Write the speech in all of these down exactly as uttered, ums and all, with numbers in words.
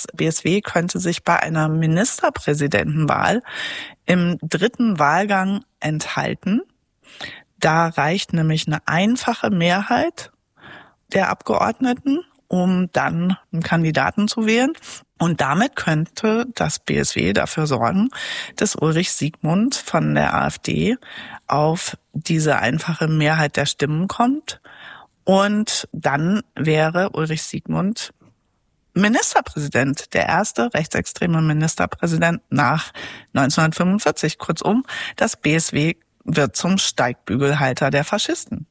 das B S W könnte sich bei einer Ministerpräsidentenwahl im dritten Wahlgang enthalten. Da reicht nämlich eine einfache Mehrheit der Abgeordneten, um dann einen Kandidaten zu wählen. Und damit könnte das B S W dafür sorgen, dass Ulrich Siegmund von der AfD auf diese einfache Mehrheit der Stimmen kommt. Und dann wäre Ulrich Siegmund Ministerpräsident, der erste rechtsextreme Ministerpräsident nach neunzehnhundertfünfundvierzig. Kurzum, das B S W wird zum Steigbügelhalter der Faschisten.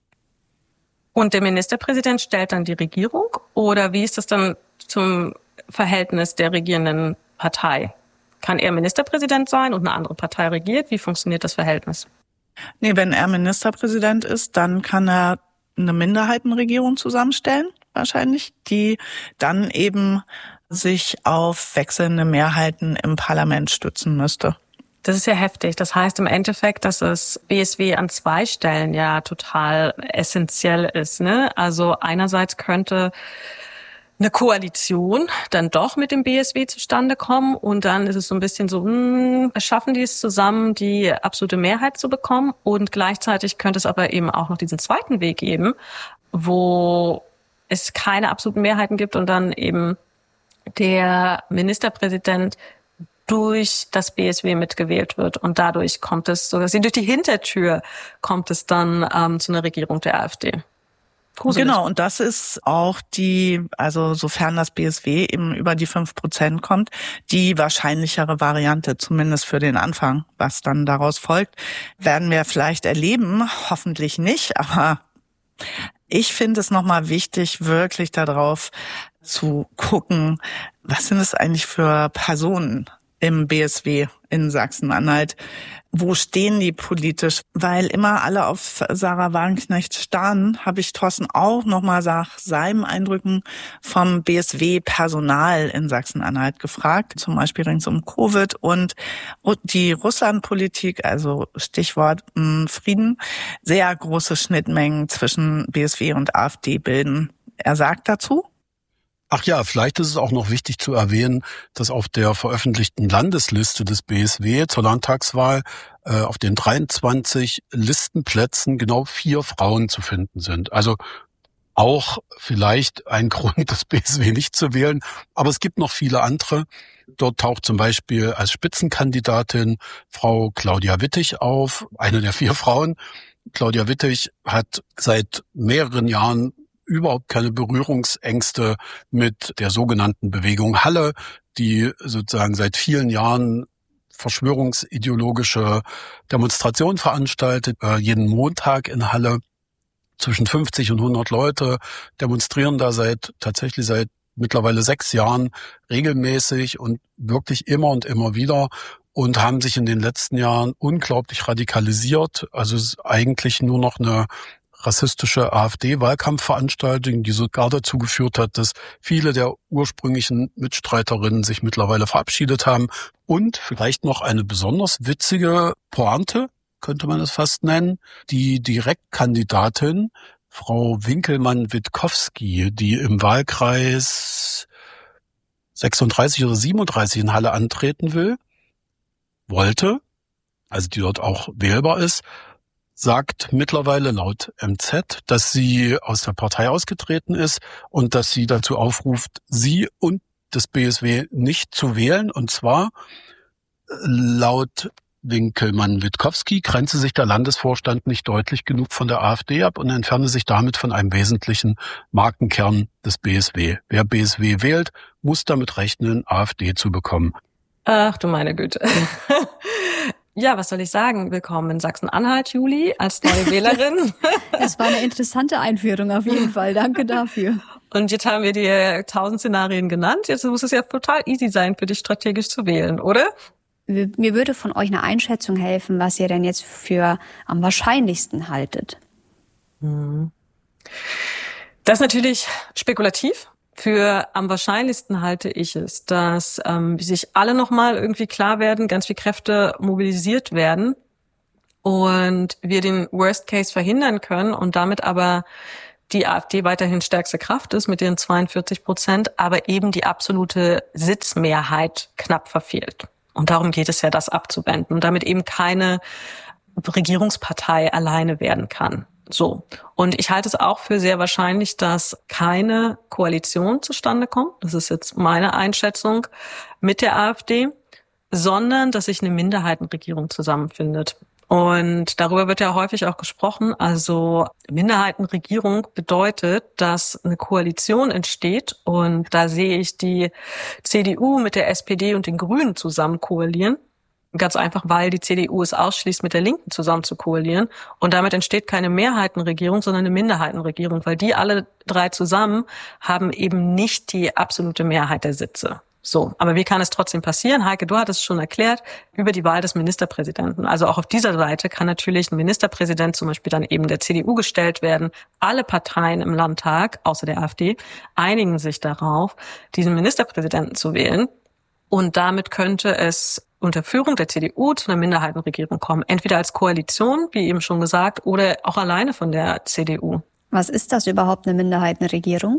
Und der Ministerpräsident stellt dann die Regierung? Oder wie ist das dann zum Verhältnis der regierenden Partei? Kann er Ministerpräsident sein und eine andere Partei regiert? Wie funktioniert das Verhältnis? Nee, wenn er Ministerpräsident ist, dann kann er eine Minderheitenregierung zusammenstellen, wahrscheinlich, die dann eben sich auf wechselnde Mehrheiten im Parlament stützen müsste. Das ist ja heftig. Das heißt im Endeffekt, dass das B S W an zwei Stellen ja total essentiell ist, ne? Also einerseits könnte eine Koalition dann doch mit dem B S W zustande kommen und dann ist es so ein bisschen so, hm, schaffen die es zusammen, die absolute Mehrheit zu bekommen, und gleichzeitig könnte es aber eben auch noch diesen zweiten Weg geben, wo es keine absoluten Mehrheiten gibt und dann eben der Ministerpräsident durch das B S W mitgewählt wird und dadurch kommt es, sogar durch die Hintertür kommt es dann ähm, zu einer Regierung der AfD. Gruselig. Genau, und das ist auch die, also sofern das B S W eben über die fünf Prozent kommt, die wahrscheinlichere Variante, zumindest für den Anfang. Was dann daraus folgt, werden wir vielleicht erleben, hoffentlich nicht, aber ich finde es nochmal wichtig, wirklich darauf zu gucken, was sind es eigentlich für Personen im B S W in Sachsen-Anhalt? Wo stehen die politisch? Weil immer alle auf Sarah Wagenknecht starren, habe ich Thorsten auch nochmal nach seinen Eindrücken vom B S W-Personal in Sachsen-Anhalt gefragt, zum Beispiel rings um Covid und die Russlandpolitik, also Stichwort mh, Frieden, sehr große Schnittmengen zwischen B S W und AfD bilden. Er sagt dazu: Ach ja, vielleicht ist es auch noch wichtig zu erwähnen, dass auf der veröffentlichten Landesliste des B S W zur Landtagswahl äh, auf den dreiundzwanzig Listenplätzen genau vier Frauen zu finden sind. Also auch vielleicht ein Grund, das B S W nicht zu wählen. Aber es gibt noch viele andere. Dort taucht zum Beispiel als Spitzenkandidatin Frau Claudia Wittig auf, eine der vier Frauen. Claudia Wittig hat seit mehreren Jahren überhaupt keine Berührungsängste mit der sogenannten Bewegung Halle, die sozusagen seit vielen Jahren verschwörungsideologische Demonstrationen veranstaltet. Äh, jeden Montag in Halle zwischen fünfzig und hundert Leute demonstrieren da seit tatsächlich seit mittlerweile sechs Jahren regelmäßig und wirklich immer und immer wieder und haben sich in den letzten Jahren unglaublich radikalisiert. Also es ist eigentlich nur noch eine rassistische AfD-Wahlkampfveranstaltung, die sogar dazu geführt hat, dass viele der ursprünglichen Mitstreiterinnen sich mittlerweile verabschiedet haben. Und vielleicht noch eine besonders witzige Pointe, könnte man es fast nennen, die Direktkandidatin Frau Winkelmann-Witkowski, die im Wahlkreis sechsunddreißig oder siebenunddreißig in Halle antreten will, wollte, also die dort auch wählbar ist, sagt mittlerweile laut M Z, dass sie aus der Partei ausgetreten ist und dass sie dazu aufruft, sie und das B S W nicht zu wählen. Und zwar laut Winkelmann-Witkowski grenze sich der Landesvorstand nicht deutlich genug von der AfD ab und entferne sich damit von einem wesentlichen Markenkern des B S W. Wer B S W wählt, muss damit rechnen, AfD zu bekommen. Ach du meine Güte. Ja, was soll ich sagen? Willkommen in Sachsen-Anhalt, Juli, als neue Wählerin. Das war eine interessante Einführung auf jeden Fall. Danke dafür. Und jetzt haben wir dir tausend Szenarien genannt. Jetzt muss es ja total easy sein, für dich strategisch zu wählen, oder? Mir würde von euch eine Einschätzung helfen, was ihr denn jetzt für am wahrscheinlichsten haltet. Das ist natürlich spekulativ. Für am wahrscheinlichsten halte ich es, dass ähm, sich alle nochmal irgendwie klar werden, ganz viel Kräfte mobilisiert werden und wir den Worst Case verhindern können und damit aber die AfD weiterhin stärkste Kraft ist mit ihren zweiundvierzig Prozent, aber eben die absolute Sitzmehrheit knapp verfehlt. Und darum geht es ja, das abzuwenden und damit eben keine Regierungspartei alleine werden kann. So. Und ich halte es auch für sehr wahrscheinlich, dass keine Koalition zustande kommt. Das ist jetzt meine Einschätzung mit der AfD, sondern dass sich eine Minderheitenregierung zusammenfindet. Und darüber wird ja häufig auch gesprochen. Also Minderheitenregierung bedeutet, dass eine Koalition entsteht und da sehe ich die C D U mit der S P D und den Grünen zusammen koalieren. Ganz einfach, weil die C D U es ausschließt, mit der Linken zusammen zu koalieren. Und damit entsteht keine Mehrheitenregierung, sondern eine Minderheitenregierung, weil die alle drei zusammen haben eben nicht die absolute Mehrheit der Sitze. So, aber wie kann es trotzdem passieren? Heike, du hattest es schon erklärt, über die Wahl des Ministerpräsidenten. Also auch auf dieser Seite kann natürlich ein Ministerpräsident zum Beispiel dann eben der C D U gestellt werden. Alle Parteien im Landtag, außer der AfD, einigen sich darauf, diesen Ministerpräsidenten zu wählen. Und damit könnte es unter Führung der C D U zu einer Minderheitenregierung kommen. Entweder als Koalition, wie eben schon gesagt, oder auch alleine von der C D U. Was ist das überhaupt, eine Minderheitenregierung?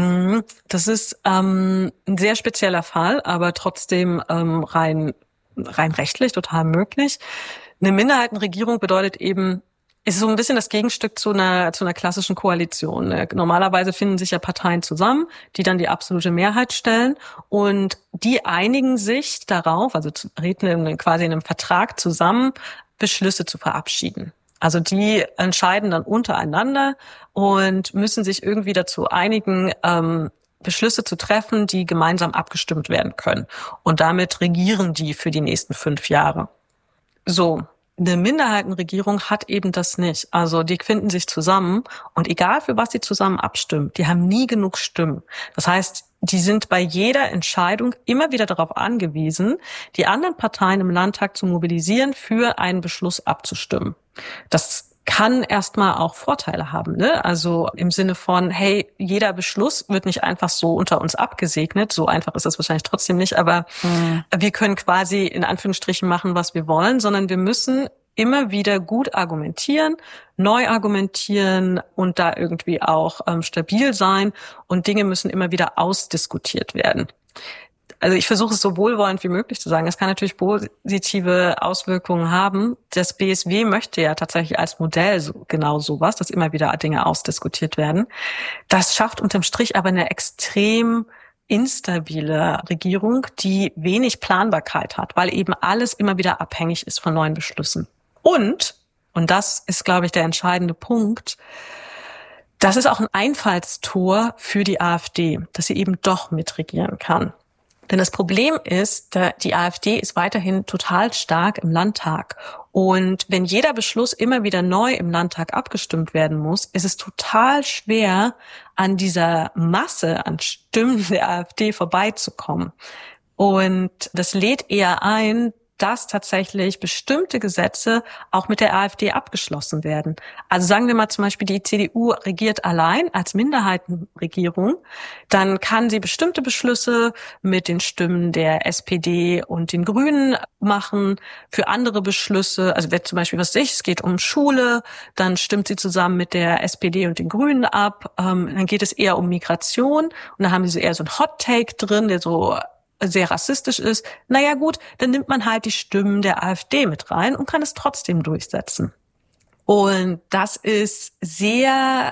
Das ist ähm, ein sehr spezieller Fall, aber trotzdem ähm, rein rein rechtlich total möglich. Eine Minderheitenregierung bedeutet eben, ist so ein bisschen das Gegenstück zu einer zu einer klassischen Koalition. Normalerweise finden sich ja Parteien zusammen, die dann die absolute Mehrheit stellen und die einigen sich darauf, also treten quasi in einem Vertrag zusammen, Beschlüsse zu verabschieden. Also die entscheiden dann untereinander und müssen sich irgendwie dazu einigen, ähm, Beschlüsse zu treffen, die gemeinsam abgestimmt werden können. Und damit regieren die für die nächsten fünf Jahre. So, eine Minderheitenregierung hat eben das nicht. Also die finden sich zusammen und egal für was sie zusammen abstimmen, die haben nie genug Stimmen. Das heißt, die sind bei jeder Entscheidung immer wieder darauf angewiesen, die anderen Parteien im Landtag zu mobilisieren, für einen Beschluss abzustimmen. Das kann erstmal auch Vorteile haben, ne? Also im Sinne von, hey, jeder Beschluss wird nicht einfach so unter uns abgesegnet. So einfach ist das wahrscheinlich trotzdem nicht, aber mhm. wir können quasi in Anführungsstrichen machen, was wir wollen, sondern wir müssen immer wieder gut argumentieren, neu argumentieren und da irgendwie auch ähm, stabil sein und Dinge müssen immer wieder ausdiskutiert werden. Also ich versuche es so wohlwollend wie möglich zu sagen. Es kann natürlich positive Auswirkungen haben. Das B S W möchte ja tatsächlich als Modell so, genau sowas, dass immer wieder Dinge ausdiskutiert werden. Das schafft unterm Strich aber eine extrem instabile Regierung, die wenig Planbarkeit hat, weil eben alles immer wieder abhängig ist von neuen Beschlüssen. Und, und das ist, glaube ich, der entscheidende Punkt, das ist auch ein Einfallstor für die AfD, dass sie eben doch mitregieren kann. Denn das Problem ist, die AfD ist weiterhin total stark im Landtag. Und wenn jeder Beschluss immer wieder neu im Landtag abgestimmt werden muss, ist es total schwer, an dieser Masse an Stimmen der AfD vorbeizukommen. Und das lädt eher ein, dass tatsächlich bestimmte Gesetze auch mit der AfD abgeschlossen werden. Also sagen wir mal zum Beispiel, die C D U regiert allein als Minderheitenregierung, dann kann sie bestimmte Beschlüsse mit den Stimmen der S P D und den Grünen machen. Für andere Beschlüsse, also wenn zum Beispiel, was weiß ich, es geht um Schule, dann stimmt sie zusammen mit der S P D und den Grünen ab. Ähm, dann geht es eher um Migration und dann haben sie eher so einen Hot-Take drin, der so sehr rassistisch ist, naja gut, dann nimmt man halt die Stimmen der AfD mit rein und kann es trotzdem durchsetzen. Und das ist sehr,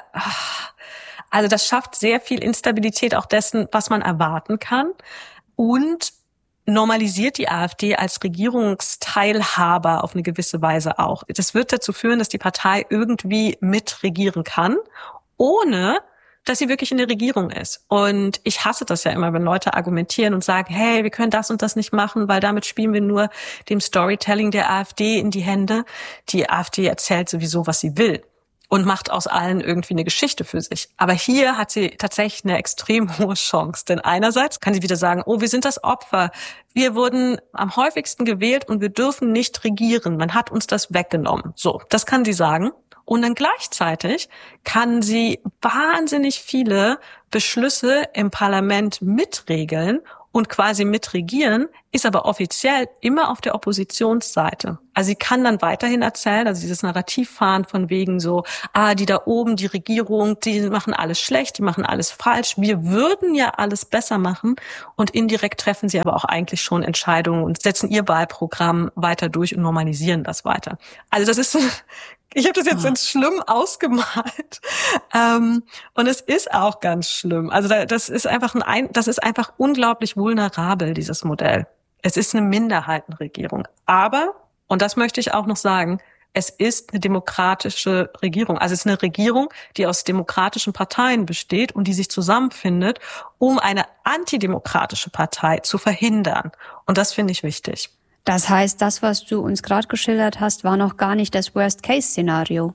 also das schafft sehr viel Instabilität auch dessen, was man erwarten kann und normalisiert die AfD als Regierungsteilhaber auf eine gewisse Weise auch. Das wird dazu führen, dass die Partei irgendwie mitregieren kann, ohne dass sie wirklich in der Regierung ist. Und ich hasse das ja immer, wenn Leute argumentieren und sagen, hey, wir können das und das nicht machen, weil damit spielen wir nur dem Storytelling der AfD in die Hände. Die AfD erzählt sowieso, was sie will und macht aus allen irgendwie eine Geschichte für sich. Aber hier hat sie tatsächlich eine extrem hohe Chance. Denn einerseits kann sie wieder sagen, oh, wir sind das Opfer. Wir wurden am häufigsten gewählt und wir dürfen nicht regieren. Man hat uns das weggenommen. So, das kann sie sagen. Und dann gleichzeitig kann sie wahnsinnig viele Beschlüsse im Parlament mitregeln und quasi mitregieren, ist aber offiziell immer auf der Oppositionsseite. Also sie kann dann weiterhin erzählen, also dieses Narrativ fahren von wegen so, ah, die da oben, die Regierung, die machen alles schlecht, die machen alles falsch. Wir würden ja alles besser machen und indirekt treffen sie aber auch eigentlich schon Entscheidungen und setzen ihr Wahlprogramm weiter durch und normalisieren das weiter. Also das ist Ich habe das jetzt Ah. ganz schlimm ausgemalt. Ähm, und es ist auch ganz schlimm. Also da, das ist einfach ein, das ist einfach unglaublich vulnerabel, dieses Modell. Es ist eine Minderheitenregierung. Aber, und das möchte ich auch noch sagen, es ist eine demokratische Regierung. Also es ist eine Regierung, die aus demokratischen Parteien besteht und die sich zusammenfindet, um eine antidemokratische Partei zu verhindern. Und das finde ich wichtig. Das heißt, das, was du uns gerade geschildert hast, war noch gar nicht das Worst-Case-Szenario.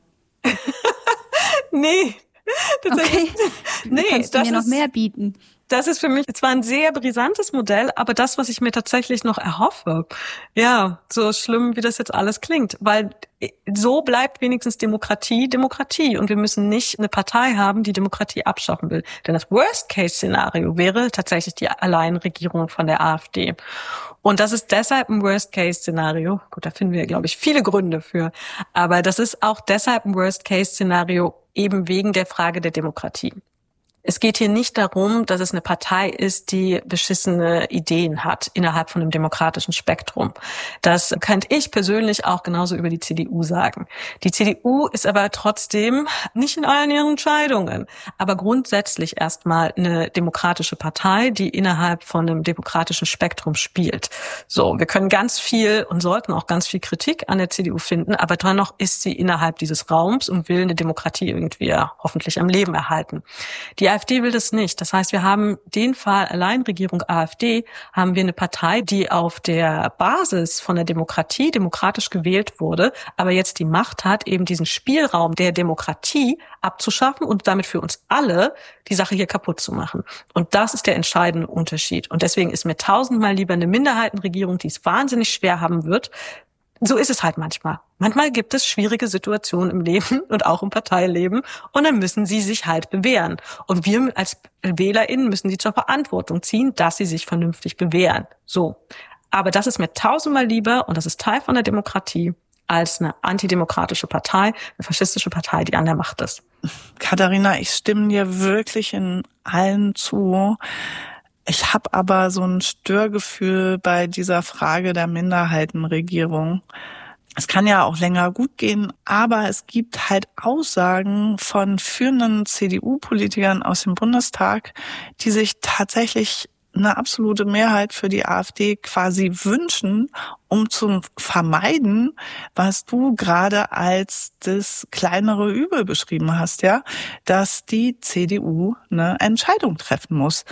Nee. Okay. Nee, Kannst du das mir noch ist, mehr bieten? Das ist für mich zwar ein sehr brisantes Modell, aber das, was ich mir tatsächlich noch erhoffe. Ja, so schlimm, wie das jetzt alles klingt. Weil so bleibt wenigstens Demokratie Demokratie. Und wir müssen nicht eine Partei haben, die Demokratie abschaffen will. Denn das Worst-Case-Szenario wäre tatsächlich die Alleinregierung von der AfD. Und das ist deshalb ein Worst-Case-Szenario. Gut, da finden wir, glaube ich, viele Gründe für. Aber das ist auch deshalb ein Worst-Case-Szenario eben wegen der Frage der Demokratie. Es geht hier nicht darum, dass es eine Partei ist, die beschissene Ideen hat innerhalb von einem demokratischen Spektrum. Das könnte ich persönlich auch genauso über die C D U sagen. Die C D U ist aber trotzdem nicht in allen ihren Entscheidungen, aber grundsätzlich erstmal eine demokratische Partei, die innerhalb von einem demokratischen Spektrum spielt. So, wir können ganz viel und sollten auch ganz viel Kritik an der C D U finden, aber dennoch ist sie innerhalb dieses Raums und will eine Demokratie irgendwie ja, hoffentlich am Leben erhalten. Die AfD will das nicht. Das heißt, wir haben den Fall Alleinregierung AfD, haben wir eine Partei, die auf der Basis von der Demokratie demokratisch gewählt wurde, aber jetzt die Macht hat, eben diesen Spielraum der Demokratie abzuschaffen und damit für uns alle die Sache hier kaputt zu machen. Und das ist der entscheidende Unterschied. Und deswegen ist mir tausendmal lieber eine Minderheitenregierung, die es wahnsinnig schwer haben wird. So ist es halt manchmal. Manchmal gibt es schwierige Situationen im Leben und auch im Parteileben und dann müssen sie sich halt bewähren. Und wir als WählerInnen müssen sie zur Verantwortung ziehen, dass sie sich vernünftig bewähren. So. Aber das ist mir tausendmal lieber und das ist Teil von der Demokratie als eine antidemokratische Partei, eine faschistische Partei, die an der Macht ist. Katharina, ich stimme dir wirklich in allen zu. Ich habe aber so ein Störgefühl bei dieser Frage der Minderheitenregierung. Es kann ja auch länger gut gehen, aber es gibt halt Aussagen von führenden C D U-Politikern aus dem Bundestag, die sich tatsächlich eine absolute Mehrheit für die AfD quasi wünschen, um zu vermeiden, was du gerade als das kleinere Übel beschrieben hast, ja, dass die C D U eine Entscheidung treffen muss.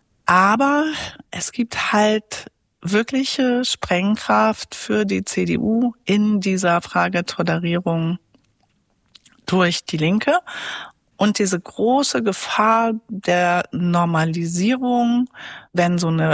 Aber es gibt halt wirkliche Sprengkraft für die C D U in dieser Frage Tolerierung durch die Linke. Und diese große Gefahr der Normalisierung, wenn so eine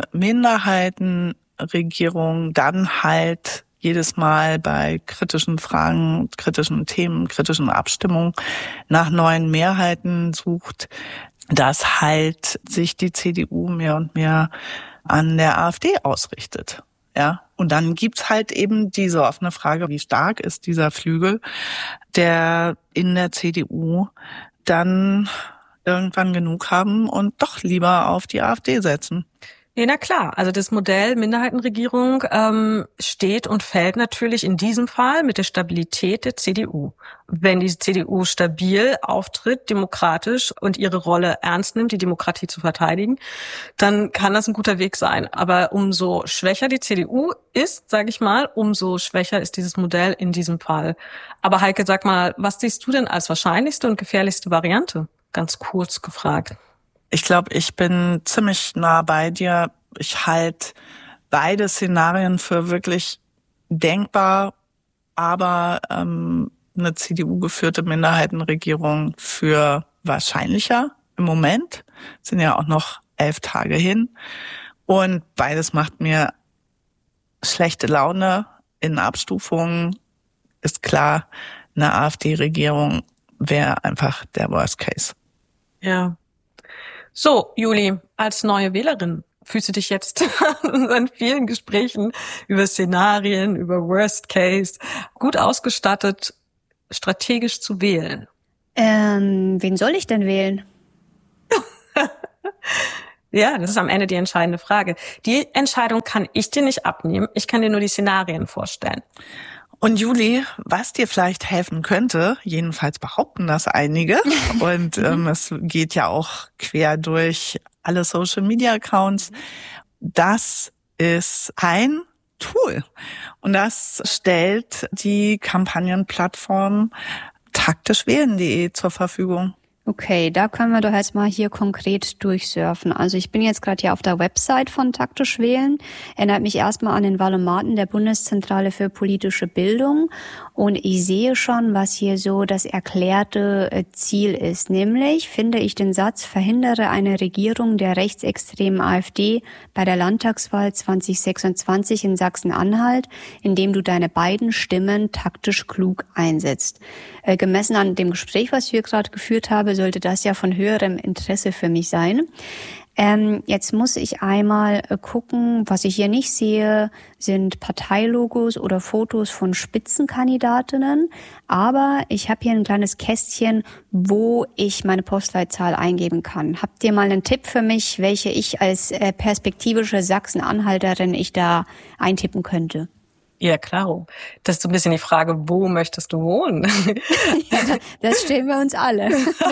Minderheitenregierung dann halt jedes Mal bei kritischen Fragen, kritischen Themen, kritischen Abstimmungen nach neuen Mehrheiten sucht, dass halt sich die C D U mehr und mehr an der AfD ausrichtet. Ja, und dann gibt's halt eben diese offene Frage, wie stark ist dieser Flügel, der in der C D U dann irgendwann genug haben und doch lieber auf die AfD setzen. Ja, na klar. Also das Modell Minderheitenregierung ähm, steht und fällt natürlich in diesem Fall mit der Stabilität der C D U. Wenn die C D U stabil auftritt, demokratisch und ihre Rolle ernst nimmt, die Demokratie zu verteidigen, dann kann das ein guter Weg sein. Aber umso schwächer die C D U ist, sage ich mal, umso schwächer ist dieses Modell in diesem Fall. Aber Heike, sag mal, was siehst du denn als wahrscheinlichste und gefährlichste Variante? Ganz kurz gefragt. Ich glaube, ich bin ziemlich nah bei dir. Ich halte beide Szenarien für wirklich denkbar, aber ähm, eine C D U-geführte Minderheitenregierung für wahrscheinlicher im Moment. Sind ja auch noch elf Tage hin. Und beides macht mir schlechte Laune in Abstufungen. Ist klar, eine AfD-Regierung wäre einfach der Worst Case. Ja. So, Juli, als neue Wählerin, fühlst du dich jetzt in unseren vielen Gesprächen über Szenarien, über Worst Case gut ausgestattet, strategisch zu wählen? Ähm, wen soll ich denn wählen? Ja, das ist am Ende die entscheidende Frage. Die Entscheidung kann ich dir nicht abnehmen. Ich kann dir nur die Szenarien vorstellen. Und Julie, was dir vielleicht helfen könnte, jedenfalls behaupten das einige, und ähm, es geht ja auch quer durch alle Social-Media-Accounts, das ist ein Tool. Und das stellt die Kampagnenplattform taktisch wählen punkt de zur Verfügung. Okay, da können wir doch jetzt mal hier konkret durchsurfen. Also ich bin jetzt gerade hier auf der Website von Taktisch Wählen. Erinnert mich erstmal an den Valomaten der Bundeszentrale für politische Bildung. Und ich sehe schon, was hier so das erklärte Ziel ist. Nämlich finde ich den Satz, verhindere eine Regierung der rechtsextremen AfD bei der Landtagswahl zwanzig sechsundzwanzig in Sachsen-Anhalt, indem du deine beiden Stimmen taktisch klug einsetzt. Äh, gemessen an dem Gespräch, was wir gerade geführt haben, sollte das ja von höherem Interesse für mich sein. Ähm, jetzt muss ich einmal äh, gucken, was ich hier nicht sehe, sind Parteilogos oder Fotos von Spitzenkandidatinnen. Aber ich habe hier ein kleines Kästchen, wo ich meine Postleitzahl eingeben kann. Habt ihr mal einen Tipp für mich, welche ich als äh, perspektivische Sachsen-Anhalterin ich da eintippen könnte? Ja, klaro. Das ist so ein bisschen die Frage, wo möchtest du wohnen? Ja, das stellen wir uns alle.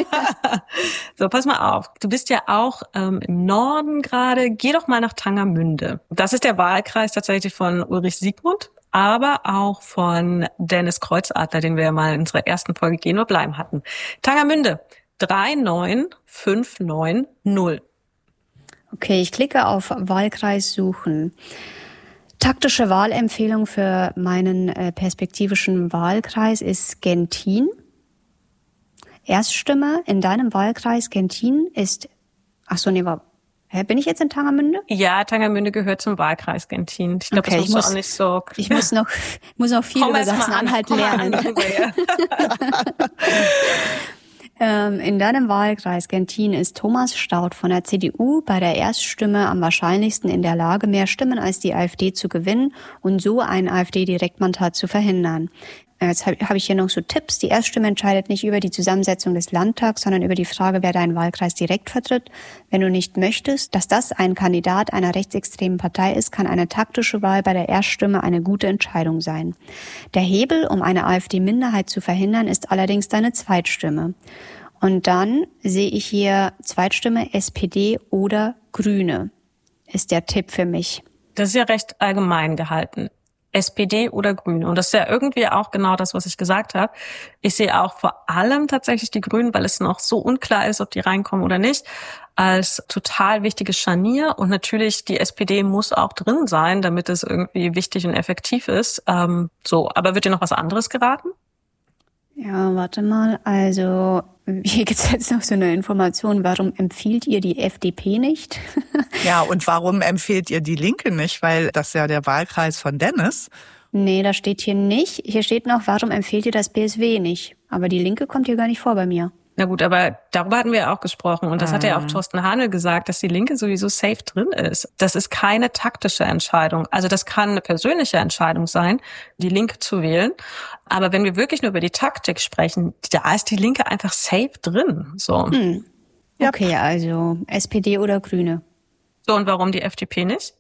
So, pass mal auf. Du bist ja auch ähm, im Norden gerade. Geh doch mal nach Tangermünde. Das ist der Wahlkreis tatsächlich von Ulrich Siegmund, aber auch von Dennis Kreuzadler, den wir ja mal in unserer ersten Folge Gehen oder Bleiben hatten. Tangermünde, drei neun fünf neun null. Okay, ich klicke auf Wahlkreis suchen. Taktische Wahlempfehlung für meinen äh, perspektivischen Wahlkreis ist Gentin. Erststimme in deinem Wahlkreis Gentin ist, ach so, nee, war, hä, bin ich jetzt in Tangermünde? Ja, Tangermünde gehört zum Wahlkreis Gentin. Ich glaube, okay, das musst muss, du auch nicht so. Ich muss noch, muss noch viel über Sachsen-Anhalt lernen. In deinem Wahlkreis Gentin ist Thomas Staudt von der C D U bei der Erststimme am wahrscheinlichsten in der Lage, mehr Stimmen als die AfD zu gewinnen und so ein AfD-Direktmandat zu verhindern. Jetzt habe ich hier noch so Tipps. Die Erststimme entscheidet nicht über die Zusammensetzung des Landtags, sondern über die Frage, wer deinen Wahlkreis direkt vertritt. Wenn du nicht möchtest, dass das ein Kandidat einer rechtsextremen Partei ist, kann eine taktische Wahl bei der Erststimme eine gute Entscheidung sein. Der Hebel, um eine AfD-Minderheit zu verhindern, ist allerdings deine Zweitstimme. Und dann sehe ich hier Zweitstimme S P D oder Grüne, ist der Tipp für mich. Das ist ja recht allgemein gehalten. S P D oder Grüne. Und das ist ja irgendwie auch genau das, was ich gesagt habe. Ich sehe auch vor allem tatsächlich die Grünen, weil es noch so unklar ist, ob die reinkommen oder nicht, als total wichtiges Scharnier. Und natürlich, die S P D muss auch drin sein, damit es irgendwie wichtig und effektiv ist. Ähm, so, aber wird dir noch was anderes geraten? Ja, warte mal. Also hier gibt's jetzt noch so eine Information. Warum empfiehlt ihr die F D P nicht? Ja, und warum empfiehlt ihr die Linke nicht? Weil das ist ja der Wahlkreis von Dennis. Nee, das steht hier nicht. Hier steht noch, warum empfiehlt ihr das B S W nicht? Aber die Linke kommt hier gar nicht vor bei mir. Na gut, aber darüber hatten wir ja auch gesprochen. Und das mhm. hat ja auch Thorsten Hanel gesagt, dass die Linke sowieso safe drin ist. Das ist keine taktische Entscheidung. Also das kann eine persönliche Entscheidung sein, die Linke zu wählen. Aber wenn wir wirklich nur über die Taktik sprechen, da ist die Linke einfach safe drin. So. Hm. Okay, also S P D oder Grüne. So, und warum die F D P nicht?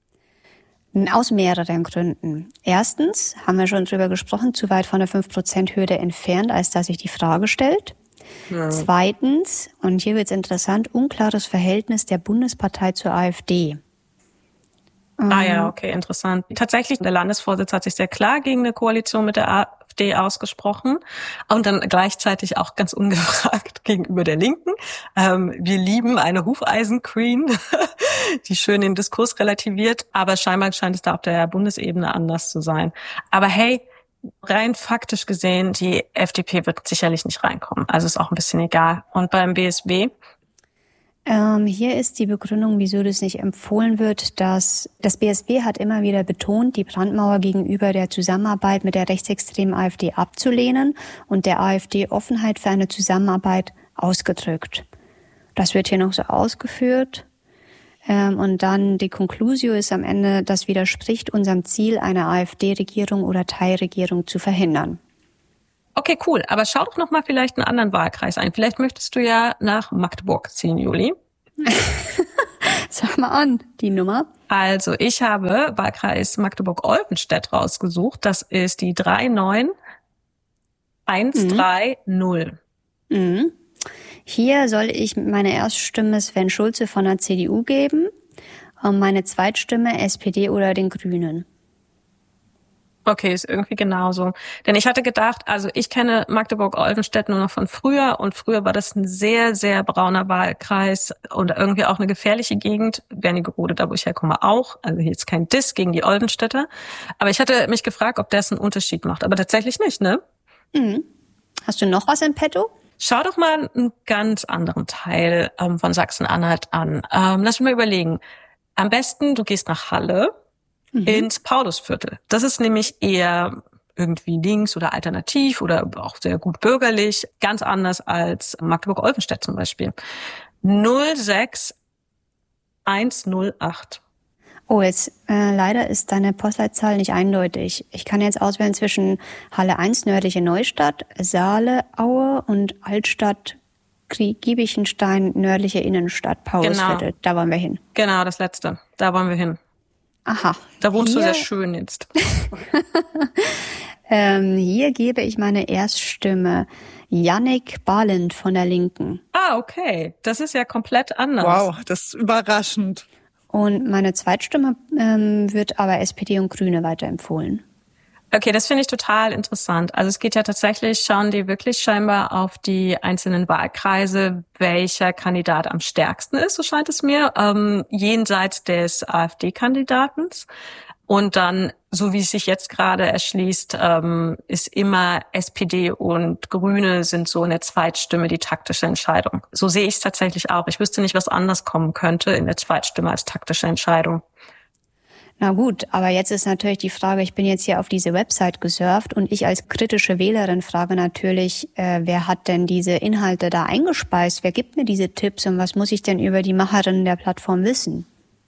Aus mehreren Gründen. Erstens, haben wir schon drüber gesprochen, zu weit von der fünf Prozent Hürde entfernt, als dass sich die Frage stellt. Ja. Zweitens, und hier wird's interessant, unklares Verhältnis der Bundespartei zur AfD. Ah ja, okay, interessant. Tatsächlich, der Landesvorsitz hat sich sehr klar gegen eine Koalition mit der AfD ausgesprochen und dann gleichzeitig auch ganz ungefragt gegenüber der Linken. Ähm, wir lieben eine Hufeisen-Queen, die schön den Diskurs relativiert, aber scheinbar scheint es da auf der Bundesebene anders zu sein. Aber hey, rein faktisch gesehen, die F D P wird sicherlich nicht reinkommen. Also ist auch ein bisschen egal. Und beim B S W? Ähm, hier ist die Begründung, wieso das nicht empfohlen wird, dass das B S W hat immer wieder betont, die Brandmauer gegenüber der Zusammenarbeit mit der rechtsextremen AfD abzulehnen und der AfD Offenheit für eine Zusammenarbeit ausgedrückt. Das wird hier noch so ausgeführt. Ähm, und dann die Conclusio ist am Ende, das widerspricht unserem Ziel, eine AfD-Regierung oder Teilregierung zu verhindern. Okay, cool. Aber schau doch noch mal vielleicht einen anderen Wahlkreis ein. Vielleicht möchtest du ja nach Magdeburg ziehen, Juli. Sag mal an, die Nummer. Also ich habe Wahlkreis Magdeburg-Olvenstedt rausgesucht. Das ist die drei neun eins drei null. Mhm. Hier soll ich meine Erststimme Sven Schulze von der C D U geben und meine Zweitstimme S P D oder den Grünen. Okay, ist irgendwie genauso. Denn ich hatte gedacht, also ich kenne Magdeburg-Olvenstedt nur noch von früher und früher war das ein sehr, sehr brauner Wahlkreis und irgendwie auch eine gefährliche Gegend. Wernigerode, da wo ich herkomme, auch. Also hier ist kein Diss gegen die Olvenstädter. Aber ich hatte mich gefragt, ob das einen Unterschied macht. Aber tatsächlich nicht, ne? Mhm. Hast du noch was in petto? Schau doch mal einen ganz anderen Teil ähm, von Sachsen-Anhalt an. Ähm, lass mich mal überlegen. Am besten, du gehst nach Halle. Mhm. Ins Paulusviertel. Das ist nämlich eher irgendwie links oder alternativ oder auch sehr gut bürgerlich. Ganz anders als Magdeburg-Olvenstedt zum Beispiel. null sechs eins null acht. Oh, jetzt äh, leider ist deine Postleitzahl nicht eindeutig. Ich kann jetzt auswählen zwischen Halle eins, nördliche Neustadt, Saale-Aue und Altstadt Giebichenstein, nördliche Innenstadt, Paulusviertel. Genau. Da wollen wir hin. Genau, das letzte. Da wollen wir hin. Aha. Da wohnst hier, du sehr schön jetzt. ähm, hier gebe ich meine Erststimme Jannik Balint von der Linken. Ah, okay. Das ist ja komplett anders. Wow, das ist überraschend. Und meine Zweitstimme ähm, wird aber S P D und Grüne weiterempfohlen. Okay, das finde ich total interessant. Also es geht ja tatsächlich, schauen die wirklich scheinbar auf die einzelnen Wahlkreise, welcher Kandidat am stärksten ist, so scheint es mir, ähm, jenseits des AfD-Kandidaten. Und dann, so wie es sich jetzt gerade erschließt, ähm, ist immer S P D und Grüne sind so in der Zweitstimme die taktische Entscheidung. So sehe ich es tatsächlich auch. Ich wüsste nicht, was anders kommen könnte in der Zweitstimme als taktische Entscheidung. Na gut, aber jetzt ist natürlich die Frage, ich bin jetzt hier auf diese Website gesurft und ich als kritische Wählerin frage natürlich, äh, wer hat denn diese Inhalte da eingespeist? Wer gibt mir diese Tipps und was muss ich denn über die Macherinnen der Plattform wissen?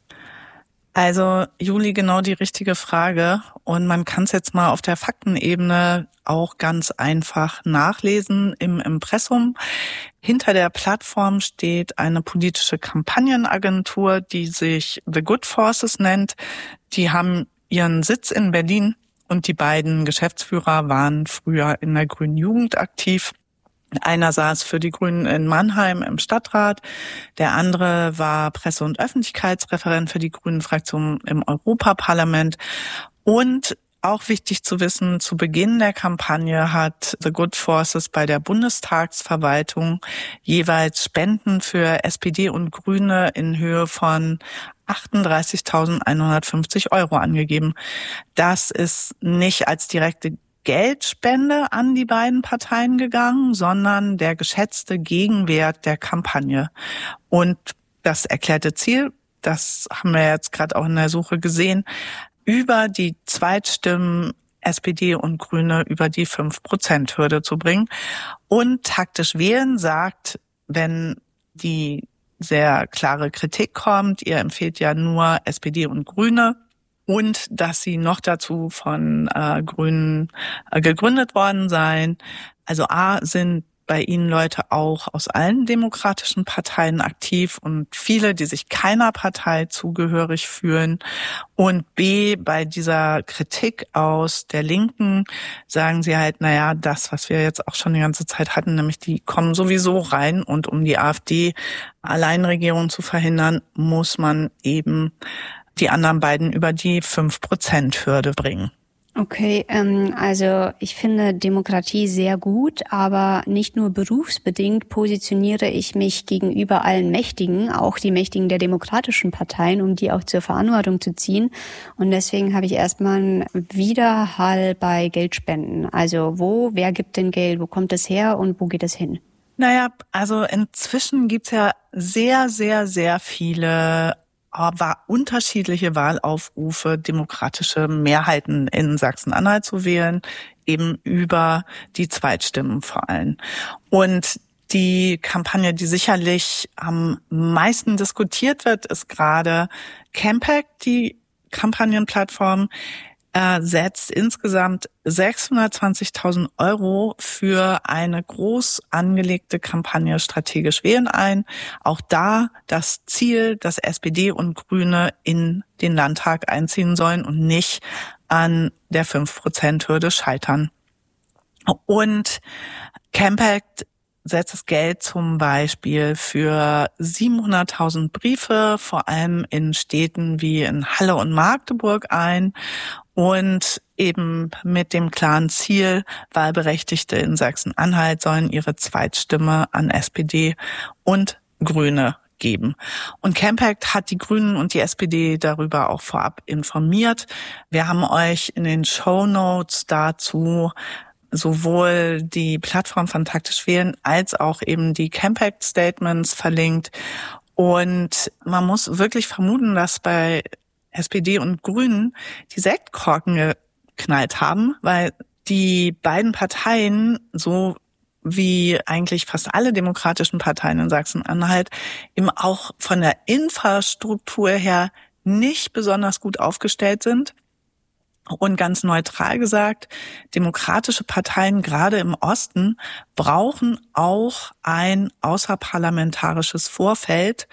Also, Juli, genau die richtige Frage. Und man kann es jetzt mal auf der Faktenebene auch ganz einfach nachlesen im Impressum. Hinter der Plattform steht eine politische Kampagnenagentur, die sich The Good Forces nennt. Die haben ihren Sitz in Berlin und die beiden Geschäftsführer waren früher in der Grünen Jugend aktiv. Einer saß für die Grünen in Mannheim im Stadtrat, der andere war Presse- und Öffentlichkeitsreferent für die Grünen-Fraktion im Europaparlament. Und auch wichtig zu wissen, zu Beginn der Kampagne hat The Good Forces bei der Bundestagsverwaltung jeweils Spenden für S P D und Grüne in Höhe von achtunddreißigtausendeinhundertfünfzig Euro angegeben. Das ist nicht als direkte Geldspende an die beiden Parteien gegangen, sondern der geschätzte Gegenwert der Kampagne. Und das erklärte Ziel, das haben wir jetzt gerade auch in der Suche gesehen, über die Zweitstimmen S P D und Grüne über die fünf Prozent Hürde zu bringen. Und taktisch wählen sagt, wenn die sehr klare Kritik kommt, ihr empfehlt ja nur S P D und Grüne, und dass sie noch dazu von äh, Grünen äh, gegründet worden seien. Also A, sind bei ihnen Leute auch aus allen demokratischen Parteien aktiv und viele, die sich keiner Partei zugehörig fühlen. Und B, bei dieser Kritik aus der Linken sagen sie halt, naja, das, was wir jetzt auch schon die ganze Zeit hatten, nämlich die kommen sowieso rein und um die AfD Alleinregierung zu verhindern, muss man eben die anderen beiden über die fünf Prozent Hürde bringen. Okay, ähm, also ich finde Demokratie sehr gut, aber nicht nur berufsbedingt positioniere ich mich gegenüber allen Mächtigen, auch die Mächtigen der demokratischen Parteien, um die auch zur Verantwortung zu ziehen. Und deswegen habe ich erstmal einen Widerhall bei Geldspenden. Also wo, wer gibt denn Geld, wo kommt es her und wo geht es hin? Naja, also inzwischen gibt's ja sehr, sehr, sehr viele war unterschiedliche Wahlaufrufe, demokratische Mehrheiten in Sachsen-Anhalt zu wählen, eben über die Zweitstimmen vor allem. Und Die Kampagne, die sicherlich am meisten diskutiert wird, ist gerade Campact, die Kampagnenplattform. Er setzt insgesamt sechshundertzwanzigtausend Euro für eine groß angelegte Kampagne strategisch wählen ein. Auch da das Ziel, dass S P D und Grüne in den Landtag einziehen sollen und nicht an der fünf Prozent Hürde scheitern. Und Campact setzt das Geld zum Beispiel für siebenhunderttausend Briefe, vor allem in Städten wie in Halle und Magdeburg ein und eben mit dem klaren Ziel, Wahlberechtigte in Sachsen-Anhalt sollen ihre Zweitstimme an S P D und Grüne geben. Und Campact hat die Grünen und die S P D darüber auch vorab informiert. Wir haben euch in den Shownotes dazu sowohl die Plattform von Taktisch Wählen als auch eben die Campact Statements verlinkt. Und man muss wirklich vermuten, dass bei S P D und Grünen die Sektkorken geknallt haben, weil die beiden Parteien, so wie eigentlich fast alle demokratischen Parteien in Sachsen-Anhalt, eben auch von der Infrastruktur her nicht besonders gut aufgestellt sind. Und ganz neutral gesagt, demokratische Parteien, gerade im Osten, brauchen auch ein außerparlamentarisches Vorfeld.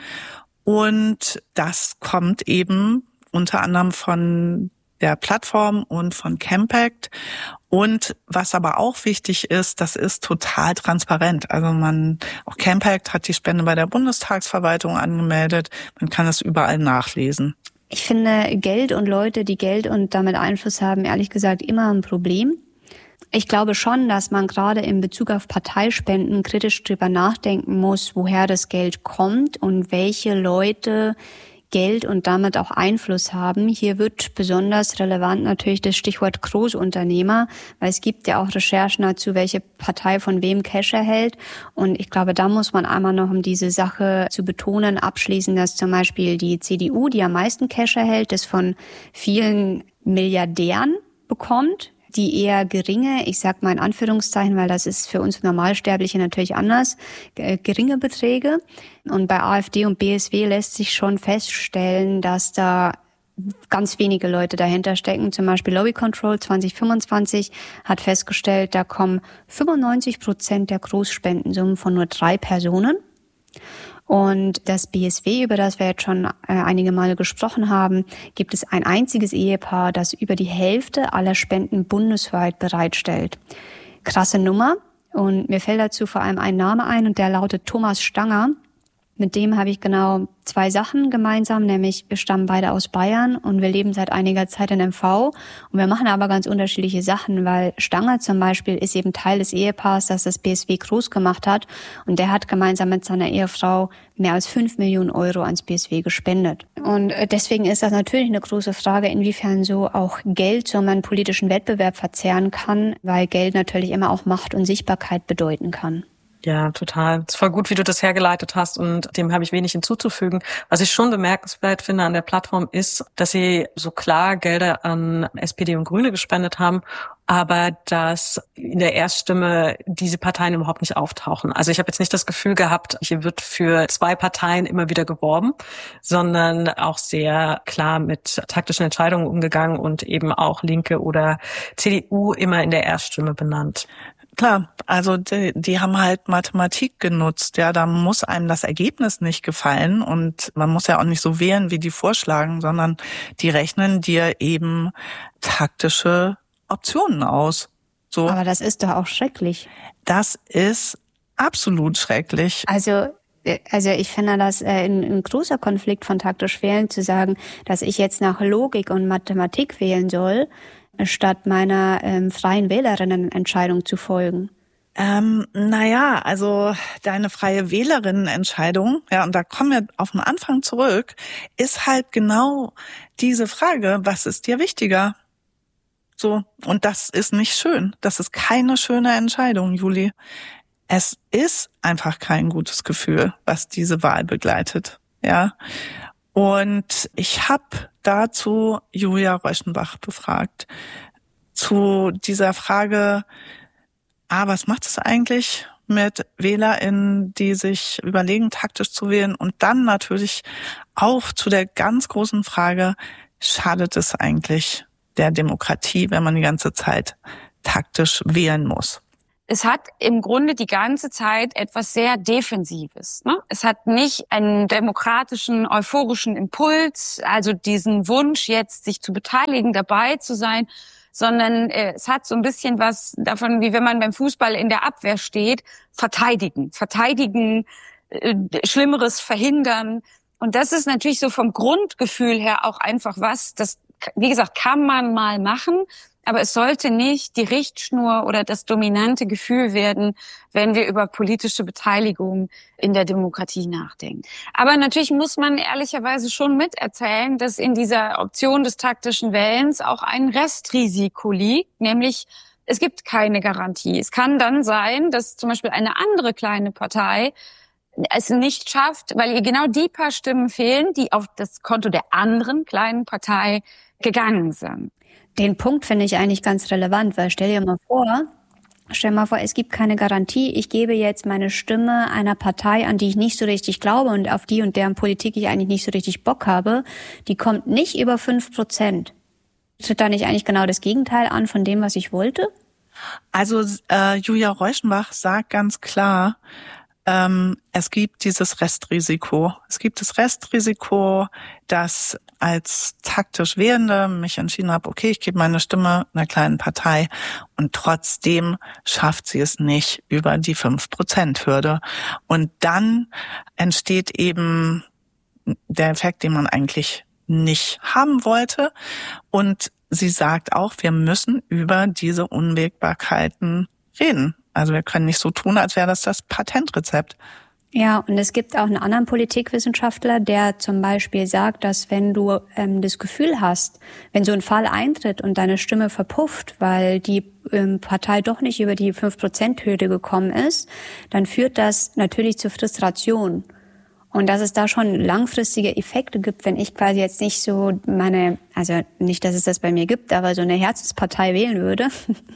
Und das kommt eben unter anderem von der Plattform und von Campact. Und was aber auch wichtig ist, das ist total transparent. Also man, auch Campact hat die Spende bei der Bundestagsverwaltung angemeldet. Man kann es überall nachlesen. Ich finde Geld und Leute, die Geld und damit Einfluss haben, ehrlich gesagt immer ein Problem. Ich glaube schon, dass man gerade in Bezug auf Parteispenden kritisch drüber nachdenken muss, woher das Geld kommt und welche Leute Geld und damit auch Einfluss haben. Hier wird besonders relevant natürlich das Stichwort Großunternehmer, weil es gibt ja auch Recherchen dazu, welche Partei von wem Cash erhält. Und ich glaube, da muss man einmal noch, um diese Sache zu betonen, abschließen, dass zum Beispiel die C D U, die am meisten Cash erhält, das von vielen Milliardären bekommt, die eher geringe, ich sag mal in Anführungszeichen, weil das ist für uns Normalsterbliche natürlich anders, äh, geringe Beträge. Und bei AfD und B S W lässt sich schon feststellen, dass da ganz wenige Leute dahinter stecken. Zum Beispiel Lobby Control zwanzig fünfundzwanzig hat festgestellt, da kommen fünfundneunzig Prozent der Großspendensummen von nur drei Personen. Und das B S W, über das wir jetzt schon äh, einige Male gesprochen haben, gibt es ein einziges Ehepaar, das über die Hälfte aller Spenden bundesweit bereitstellt. Krasse Nummer. Und mir fällt dazu vor allem ein Name ein und der lautet Thomas Stanger. Mit dem habe ich genau zwei Sachen gemeinsam, nämlich wir stammen beide aus Bayern und wir leben seit einiger Zeit in M V und wir machen aber ganz unterschiedliche Sachen, weil Stanger zum Beispiel ist eben Teil des Ehepaars, das das B S W groß gemacht hat und der hat gemeinsam mit seiner Ehefrau mehr als fünf Millionen Euro ans B S W gespendet. Und deswegen ist das natürlich eine große Frage, inwiefern so auch Geld so einen politischen Wettbewerb verzehren kann, weil Geld natürlich immer auch Macht und Sichtbarkeit bedeuten kann. Ja, total. Es ist voll gut, wie du das hergeleitet hast und dem habe ich wenig hinzuzufügen. Was ich schon bemerkenswert finde an der Plattform ist, dass sie so klar Gelder an S P D und Grüne gespendet haben, aber dass in der Erststimme diese Parteien überhaupt nicht auftauchen. Also ich habe jetzt nicht das Gefühl gehabt, hier wird für zwei Parteien immer wieder geworben, sondern auch sehr klar mit taktischen Entscheidungen umgegangen und eben auch Linke oder C D U immer in der Erststimme benannt. Klar, also die, die haben halt Mathematik genutzt. Ja, da muss einem das Ergebnis nicht gefallen und man muss ja auch nicht so wählen, wie die vorschlagen, sondern die rechnen dir eben taktische Optionen aus. So. Aber das ist doch auch schrecklich. Das ist absolut schrecklich. Also Also ich finde das äh, ein, ein großer Konflikt von taktisch wählen, zu sagen, dass ich jetzt nach Logik und Mathematik wählen soll, statt meiner ähm, freien Wählerinnenentscheidung zu folgen. Ähm, naja, also deine freie Wählerinnenentscheidung, ja, und da kommen wir auf den Anfang zurück, ist halt genau diese Frage, was ist dir wichtiger? So, und das ist nicht schön. Das ist keine schöne Entscheidung, Juli. Es ist einfach kein gutes Gefühl, was diese Wahl begleitet, ja. Und ich habe dazu Julia Reuschenbach befragt, zu dieser Frage, ah, was macht es eigentlich mit WählerInnen, die sich überlegen, taktisch zu wählen, und dann natürlich auch zu der ganz großen Frage, schadet es eigentlich der Demokratie, wenn man die ganze Zeit taktisch wählen muss? Es hat im Grunde die ganze Zeit etwas sehr Defensives, ne? Es hat nicht einen demokratischen, euphorischen Impuls, also diesen Wunsch jetzt, sich zu beteiligen, dabei zu sein, sondern äh, es hat so ein bisschen was davon, wie wenn man beim Fußball in der Abwehr steht, verteidigen, verteidigen, äh, Schlimmeres verhindern. Und das ist natürlich so vom Grundgefühl her auch einfach was, das, wie gesagt, kann man mal machen, aber es sollte nicht die Richtschnur oder das dominante Gefühl werden, wenn wir über politische Beteiligung in der Demokratie nachdenken. Aber natürlich muss man ehrlicherweise schon miterzählen, dass in dieser Option des taktischen Wählens auch ein Restrisiko liegt, nämlich es gibt keine Garantie. Es kann dann sein, dass zum Beispiel eine andere kleine Partei es nicht schafft, weil ihr genau die paar Stimmen fehlen, die auf das Konto der anderen kleinen Partei gegangen sind. Den Punkt finde ich eigentlich ganz relevant, weil stell dir mal vor, stell dir mal vor, es gibt keine Garantie. Ich gebe jetzt meine Stimme einer Partei, an die ich nicht so richtig glaube und auf die und deren Politik ich eigentlich nicht so richtig Bock habe. Die kommt nicht über fünf Prozent. Tritt da nicht eigentlich genau das Gegenteil an von dem, was ich wollte? Also äh, Julia Reuschenbach sagt ganz klar, ähm, es gibt dieses Restrisiko. Es gibt das Restrisiko, dass als taktisch Wählende mich entschieden habe, okay, ich gebe meine Stimme einer kleinen Partei, und trotzdem schafft sie es nicht über die fünf Prozent Hürde. Und dann entsteht eben der Effekt, den man eigentlich nicht haben wollte. Und sie sagt auch, wir müssen über diese Unwägbarkeiten reden. Also wir können nicht so tun, als wäre das das Patentrezept. Ja, und es gibt auch einen anderen Politikwissenschaftler, der zum Beispiel sagt, dass wenn du ähm, das Gefühl hast, wenn so ein Fall eintritt und deine Stimme verpufft, weil die ähm, Partei doch nicht über die fünf Prozent Hürde gekommen ist, dann führt das natürlich zur Frustration. Und dass es da schon langfristige Effekte gibt, wenn ich quasi jetzt nicht so meine, also nicht, dass es das bei mir gibt, aber so eine Herzenspartei wählen würde,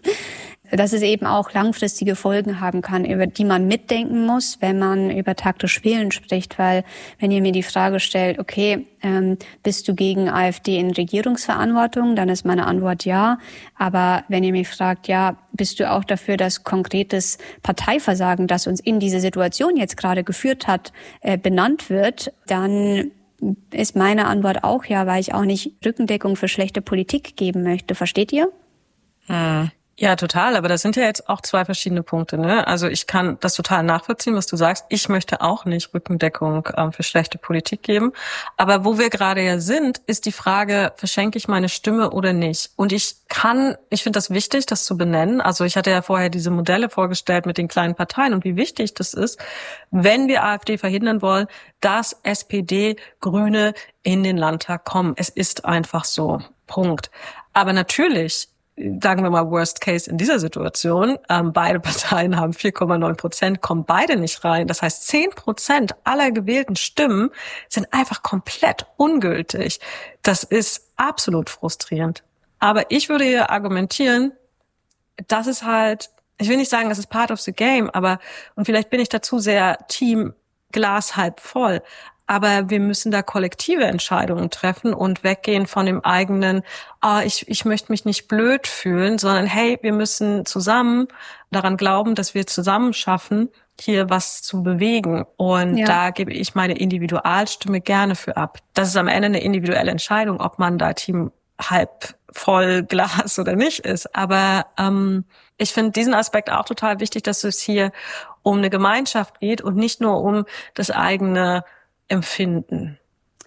dass es eben auch langfristige Folgen haben kann, über die man mitdenken muss, wenn man über taktisch Wählen spricht. Weil wenn ihr mir die Frage stellt, okay, ähm, bist du gegen AfD in Regierungsverantwortung, dann ist meine Antwort ja. Aber wenn ihr mich fragt, ja, bist du auch dafür, dass konkretes Parteiversagen, das uns in diese Situation jetzt gerade geführt hat, äh, benannt wird, dann ist meine Antwort auch ja, weil ich auch nicht Rückendeckung für schlechte Politik geben möchte. Versteht ihr? Hm. Ja, total. Aber das sind ja jetzt auch zwei verschiedene Punkte, ne? Also ich kann das total nachvollziehen, was du sagst. Ich möchte auch nicht Rückendeckung ähm, für schlechte Politik geben. Aber wo wir gerade ja sind, ist die Frage, verschenke ich meine Stimme oder nicht? Und ich kann, ich finde das wichtig, das zu benennen. Also ich hatte ja vorher diese Modelle vorgestellt mit den kleinen Parteien und wie wichtig das ist, wenn wir AfD verhindern wollen, dass S P D, Grüne in den Landtag kommen. Es ist einfach so. Punkt. Aber natürlich, sagen wir mal Worst Case in dieser Situation, ähm, beide Parteien haben vier Komma neun Prozent, kommen beide nicht rein. Das heißt, zehn Prozent aller gewählten Stimmen sind einfach komplett ungültig. Das ist absolut frustrierend. Aber ich würde hier argumentieren, das ist halt, ich will nicht sagen, das ist part of the game, aber, und vielleicht bin ich dazu sehr Team Glas halb voll, aber wir müssen da kollektive Entscheidungen treffen und weggehen von dem eigenen, ah, ich, ich möchte mich nicht blöd fühlen, sondern hey, wir müssen zusammen daran glauben, dass wir zusammen schaffen, hier was zu bewegen. Und ja, da gebe ich meine Individualstimme gerne für ab. Das ist am Ende eine individuelle Entscheidung, ob man da Team halb voll Glas oder nicht ist. Aber ähm, ich finde diesen Aspekt auch total wichtig, dass es hier um eine Gemeinschaft geht und nicht nur um das eigene Empfinden.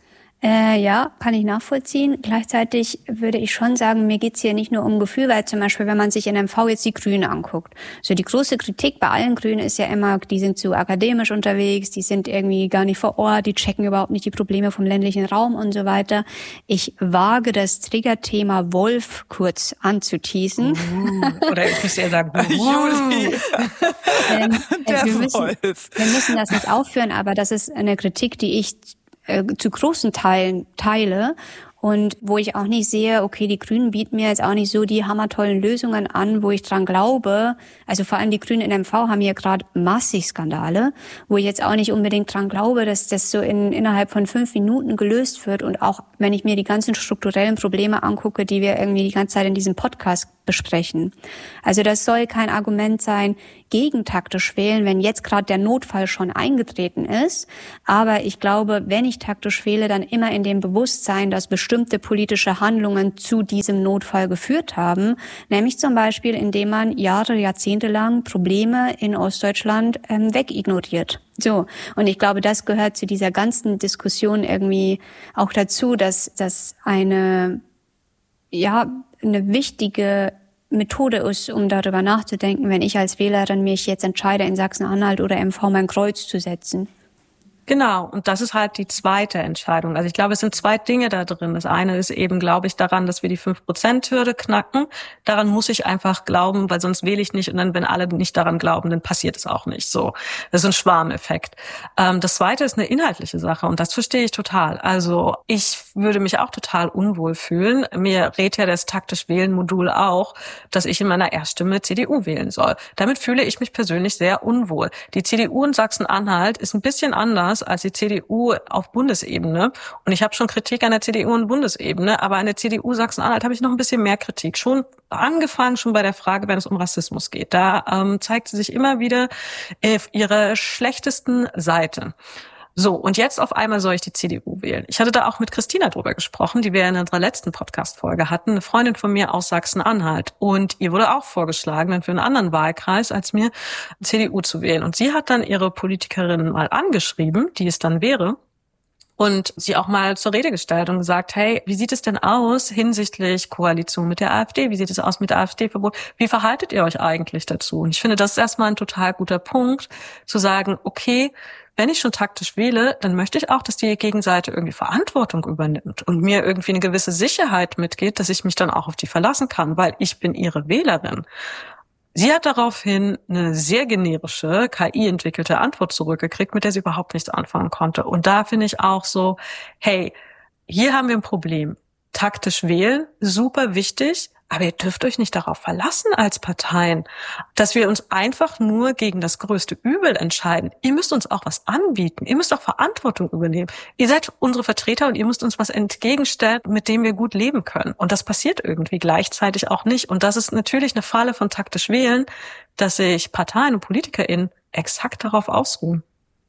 Äh, ja, kann ich nachvollziehen. Gleichzeitig würde ich schon sagen, mir geht's hier nicht nur um Gefühl, weil zum Beispiel, wenn man sich in M V jetzt die Grünen anguckt, so die große Kritik bei allen Grünen ist ja immer, die sind zu akademisch unterwegs, die sind irgendwie gar nicht vor Ort, die checken überhaupt nicht die Probleme vom ländlichen Raum und so weiter. Ich wage das Triggerthema Wolf kurz anzuteasen. Uh, oder ich müsste eher sagen, Juli. ähm, äh, wir, müssen, wir müssen das nicht aufführen, aber das ist eine Kritik, die ich zu großen Teilen teile. und wo ich auch nicht sehe, okay, die Grünen bieten mir jetzt auch nicht so die hammertollen Lösungen an, wo ich dran glaube. Also vor allem die Grünen in M V haben hier gerade massig Skandale, wo ich jetzt auch nicht unbedingt dran glaube, dass das so in, innerhalb von fünf Minuten gelöst wird. Und auch wenn ich mir die ganzen strukturellen Probleme angucke, die wir irgendwie die ganze Zeit in diesem Podcast besprechen. Also das soll kein Argument sein gegen taktisch wählen, wenn jetzt gerade der Notfall schon eingetreten ist. Aber ich glaube, wenn ich taktisch wähle, dann immer in dem Bewusstsein, dass bestimmte politische Handlungen zu diesem Notfall geführt haben. Nämlich zum Beispiel, indem man Jahre, Jahrzehnte lang Probleme in Ostdeutschland ähm, wegignoriert. So. Und ich glaube, das gehört zu dieser ganzen Diskussion irgendwie auch dazu, dass, dass eine, ja, eine wichtige Methode ist, um darüber nachzudenken, wenn ich als Wählerin mich jetzt entscheide, in Sachsen-Anhalt oder M V mein Kreuz zu setzen. Genau, und das ist halt die zweite Entscheidung. Also ich glaube, es sind zwei Dinge da drin. Das eine ist eben, glaube ich, daran, dass wir die fünf Prozent Hürde knacken. Daran muss ich einfach glauben, weil sonst wähle ich nicht. Und dann, wenn alle nicht daran glauben, dann passiert es auch nicht. So, das ist ein Schwarmeffekt. Ähm, das zweite ist eine inhaltliche Sache und das verstehe ich total. Also ich würde mich auch total unwohl fühlen. Mir rät ja das Taktisch-Wählen-Modul auch, dass ich in meiner Erststimme C D U wählen soll. Damit fühle ich mich persönlich sehr unwohl. Die C D U in Sachsen-Anhalt ist ein bisschen anders als die C D U auf Bundesebene. Und ich habe schon Kritik an der C D U auf Bundesebene, aber an der C D U Sachsen-Anhalt habe ich noch ein bisschen mehr Kritik. Schon angefangen schon bei der Frage, wenn es um Rassismus geht. Da ähm, zeigt sie sich immer wieder auf ihrer schlechtesten Seite. So, und jetzt auf einmal soll ich die C D U wählen. Ich hatte da auch mit Christina drüber gesprochen, die wir in unserer letzten Podcast-Folge hatten, eine Freundin von mir aus Sachsen-Anhalt. Und ihr wurde auch vorgeschlagen, dann für einen anderen Wahlkreis als mir C D U zu wählen. Und sie hat dann ihre Politikerin mal angeschrieben, die es dann wäre, und sie auch mal zur Rede gestellt und gesagt, hey, wie sieht es denn aus hinsichtlich Koalition mit der AfD? Wie sieht es aus mit der AfD-Verbot? Wie verhaltet ihr euch eigentlich dazu? Und ich finde, das ist erstmal ein total guter Punkt, zu sagen, okay, wenn ich schon taktisch wähle, dann möchte ich auch, dass die Gegenseite irgendwie Verantwortung übernimmt und mir irgendwie eine gewisse Sicherheit mitgeht, dass ich mich dann auch auf die verlassen kann, weil ich bin ihre Wählerin. Sie hat daraufhin eine sehr generische, K I-entwickelte Antwort zurückgekriegt, mit der sie überhaupt nichts anfangen konnte. Und da finde ich auch so, hey, hier haben wir ein Problem. Taktisch wählen, super wichtig, aber ihr dürft euch nicht darauf verlassen als Parteien, dass wir uns einfach nur gegen das größte Übel entscheiden. Ihr müsst uns auch was anbieten. Ihr müsst auch Verantwortung übernehmen. Ihr seid unsere Vertreter und ihr müsst uns was entgegenstellen, mit dem wir gut leben können. Und das passiert irgendwie gleichzeitig auch nicht. Und das ist natürlich eine Falle von taktisch wählen, dass sich Parteien und PolitikerInnen exakt darauf ausruhen.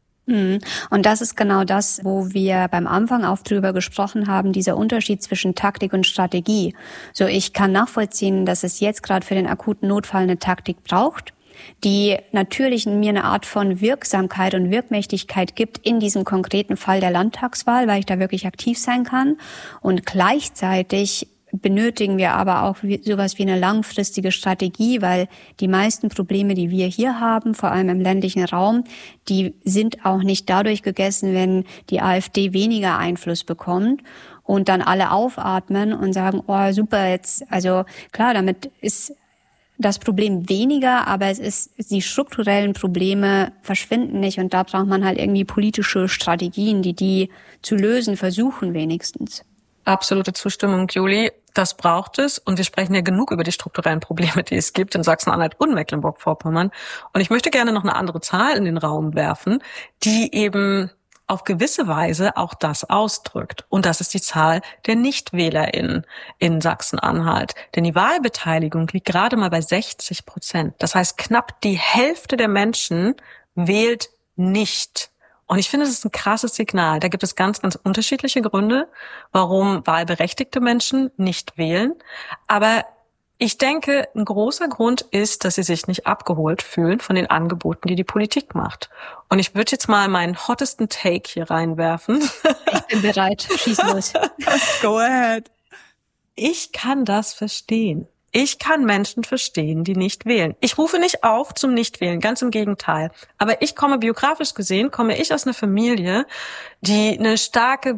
Und das ist genau das, wo wir beim Anfang auch drüber gesprochen haben, dieser Unterschied zwischen Taktik und Strategie. So, ich kann nachvollziehen, dass es jetzt gerade für den akuten Notfall eine Taktik braucht, die natürlich mir eine Art von Wirksamkeit und Wirkmächtigkeit gibt in diesem konkreten Fall der Landtagswahl, weil ich da wirklich aktiv sein kann. Und gleichzeitig benötigen wir aber auch sowas wie eine langfristige Strategie, weil die meisten Probleme, die wir hier haben, vor allem im ländlichen Raum, die sind auch nicht dadurch gegessen, wenn die AfD weniger Einfluss bekommt und dann alle aufatmen und sagen, oh super, jetzt, also klar, damit ist das Problem weniger, aber es ist, die strukturellen Probleme verschwinden nicht und da braucht man halt irgendwie politische Strategien, die die zu lösen versuchen wenigstens. Absolute Zustimmung, Juli. Das braucht es. Und wir sprechen ja genug über die strukturellen Probleme, die es gibt in Sachsen-Anhalt und Mecklenburg-Vorpommern. Und ich möchte gerne noch eine andere Zahl in den Raum werfen, die eben auf gewisse Weise auch das ausdrückt. Und das ist die Zahl der NichtwählerInnen in Sachsen-Anhalt. Denn die Wahlbeteiligung liegt gerade mal bei sechzig Prozent. Das heißt, knapp die Hälfte der Menschen wählt nicht. Und ich finde, das ist ein krasses Signal. Da gibt es ganz, ganz unterschiedliche Gründe, warum wahlberechtigte Menschen nicht wählen. Aber ich denke, ein großer Grund ist, dass sie sich nicht abgeholt fühlen von den Angeboten, die die Politik macht. Und ich würde jetzt mal meinen hottesten Take hier reinwerfen. Ich bin bereit. Schieß los. Go ahead. Ich kann das verstehen. Ich kann Menschen verstehen, die nicht wählen. Ich rufe nicht auf zum Nichtwählen, ganz im Gegenteil. Aber ich komme, biografisch gesehen, komme ich aus einer Familie, die eine starke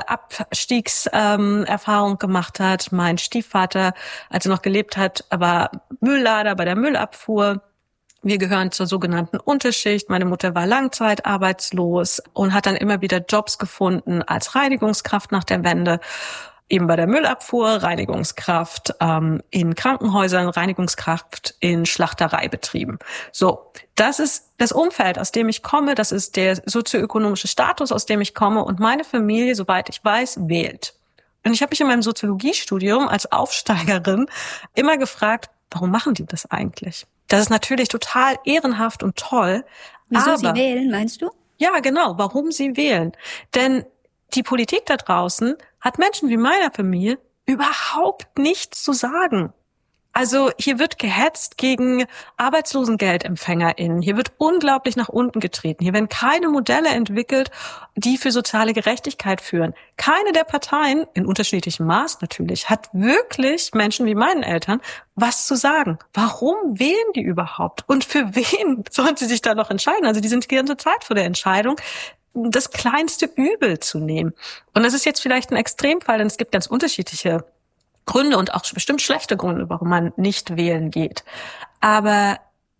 Wende-Abstiegserfahrung ähm, gemacht hat. Mein Stiefvater, als er noch gelebt hat, war Mülllader bei der Müllabfuhr. Wir gehören zur sogenannten Unterschicht. Meine Mutter war langzeitarbeitslos und hat dann immer wieder Jobs gefunden als Reinigungskraft nach der Wende. Eben bei der Müllabfuhr, Reinigungskraft ähm, in Krankenhäusern, Reinigungskraft in Schlachtereibetrieben. So, das ist das Umfeld, aus dem ich komme, das ist der sozioökonomische Status, aus dem ich komme und meine Familie, soweit ich weiß, wählt. Und ich habe mich in meinem Soziologiestudium als Aufsteigerin immer gefragt, warum machen die das eigentlich? Das ist natürlich total ehrenhaft und toll. Wieso aber, sie wählen, meinst du? Ja, genau, warum sie wählen. Denn die Politik da draußen hat Menschen wie meiner Familie überhaupt nichts zu sagen. Also hier wird gehetzt gegen ArbeitslosengeldempfängerInnen. Hier wird unglaublich nach unten getreten. Hier werden keine Modelle entwickelt, die für soziale Gerechtigkeit führen. Keine der Parteien, in unterschiedlichem Maß natürlich, hat wirklich Menschen wie meinen Eltern was zu sagen. Warum wählen die überhaupt? Und für wen sollen sie sich da noch entscheiden? Also die sind die ganze Zeit vor der Entscheidung, das kleinste Übel zu nehmen. Und das ist jetzt vielleicht ein Extremfall, denn es gibt ganz unterschiedliche Gründe und auch bestimmt schlechte Gründe, warum man nicht wählen geht. Aber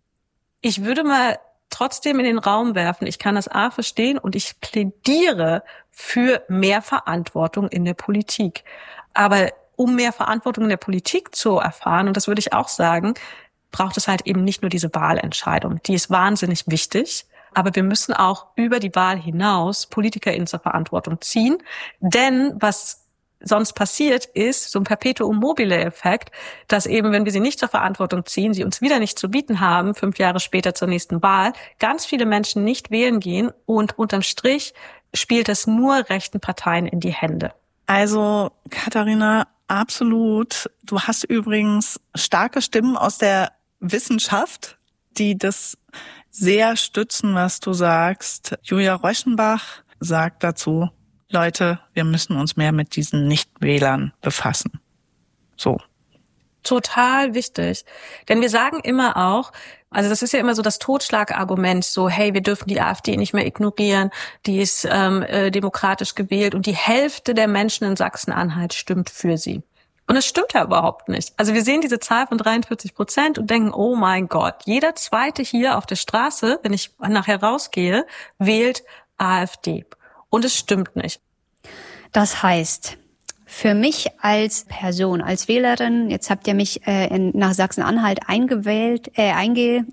ich würde mal trotzdem in den Raum werfen, ich kann das A verstehen und ich plädiere für mehr Verantwortung in der Politik. Aber um mehr Verantwortung in der Politik zu erfahren, und das würde ich auch sagen, braucht es halt eben nicht nur diese Wahlentscheidung. Die ist wahnsinnig wichtig. Aber wir müssen auch über die Wahl hinaus PolitikerInnen zur Verantwortung ziehen. Denn was sonst passiert ist, so ein Perpetuum mobile Effekt, dass eben, wenn wir sie nicht zur Verantwortung ziehen, sie uns wieder nicht zu bieten haben, fünf Jahre später zur nächsten Wahl, ganz viele Menschen nicht wählen gehen und unterm Strich spielt es nur rechten Parteien in die Hände. Also, Katharina, absolut. Du hast übrigens starke Stimmen aus der Wissenschaft, die das sehr stützen, was du sagst. Julia Reuschenbach sagt dazu, Leute, wir müssen uns mehr mit diesen Nichtwählern befassen. So. Total wichtig. Denn wir sagen immer auch, also das ist ja immer so das Totschlagargument, so hey, wir dürfen die AfD nicht mehr ignorieren, die ist ähm, äh, demokratisch gewählt und die Hälfte der Menschen in Sachsen-Anhalt stimmt für sie. Und es stimmt ja überhaupt nicht. Also wir sehen diese Zahl von dreiundvierzig Prozent und denken, oh mein Gott, jeder Zweite hier auf der Straße, wenn ich nachher rausgehe, wählt AfD. Und es stimmt nicht. Das heißt, für mich als Person, als Wählerin, jetzt habt ihr mich äh, in, nach Sachsen-Anhalt eingewählt, äh, einge...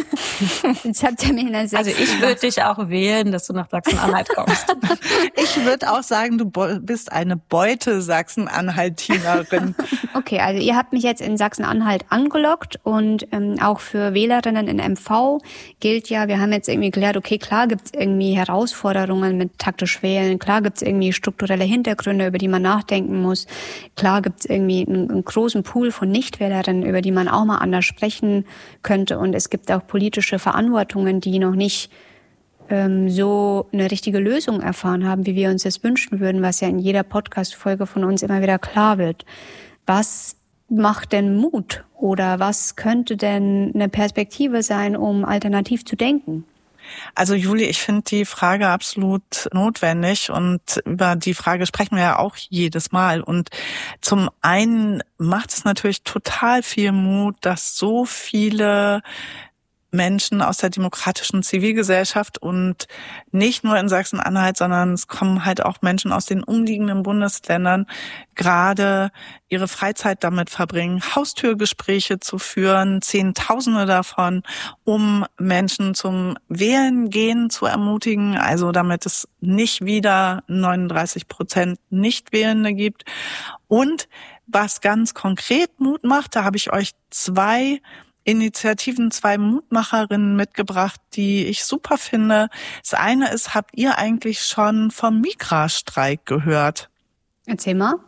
jetzt habt ihr mich in der Also ich würde dich auch wählen, dass du nach Sachsen-Anhalt kommst. Ich würde auch sagen, du bist eine Beute Sachsen-Anhaltinerin. Okay, also ihr habt mich jetzt in Sachsen-Anhalt angelockt und ähm, auch für Wählerinnen in M V gilt ja, wir haben jetzt irgendwie geklärt, okay, klar gibt's irgendwie Herausforderungen mit taktisch wählen, klar gibt's irgendwie strukturelle Hintergründe, über die man nachdenken muss, klar gibt's irgendwie einen, einen großen Pool von Nichtwählerinnen, über die man auch mal anders sprechen könnte und es gibt auch politische Verantwortungen, die noch nicht ähm, so eine richtige Lösung erfahren haben, wie wir uns das wünschen würden, was ja in jeder Podcast-Folge von uns immer wieder klar wird. Was macht denn Mut oder was könnte denn eine Perspektive sein, um alternativ zu denken? Also Juli, ich finde die Frage absolut notwendig und über die Frage sprechen wir ja auch jedes Mal. Und zum einen macht es natürlich total viel Mut, dass so viele Menschen aus der demokratischen Zivilgesellschaft und nicht nur in Sachsen-Anhalt, sondern es kommen halt auch Menschen aus den umliegenden Bundesländern, gerade ihre Freizeit damit verbringen, Haustürgespräche zu führen, Zehntausende davon, um Menschen zum Wählen gehen zu ermutigen, also damit es nicht wieder neununddreißig Prozent Nichtwählende gibt. Und was ganz konkret Mut macht, da habe ich euch zwei Initiativen, zwei Mutmacherinnen mitgebracht, die ich super finde. Das eine ist, habt ihr eigentlich schon vom Migrastreik gehört? Erzähl mal.